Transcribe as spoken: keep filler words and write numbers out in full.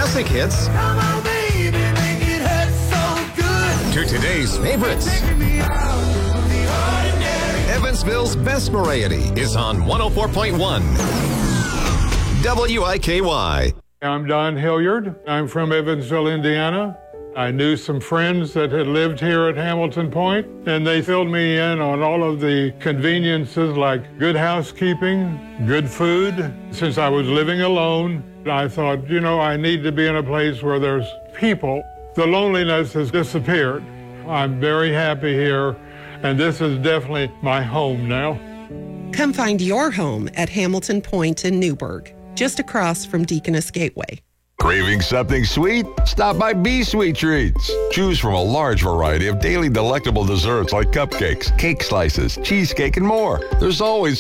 classic hits Come on, baby, make it hurt so good. to today's favorites. Taking me out of the ordinary. Evansville's best variety is on one oh four point one W I K Y. I'm Don Hilliard. I'm from Evansville, Indiana. I knew some friends that had lived here at Hamilton Point, and they filled me in on all of the conveniences like good housekeeping, good food. Since I was living alone, I thought, you know, I need to be in a place where there's people. The loneliness has disappeared. I'm very happy here, and this is definitely my home now. Come find your home at Hamilton Point in Newburgh, just across from Deaconess Gateway. Craving something sweet? Stop by B Sweet Treats. Choose from a large variety of daily delectable desserts like cupcakes, cake slices, cheesecake, and more. There's always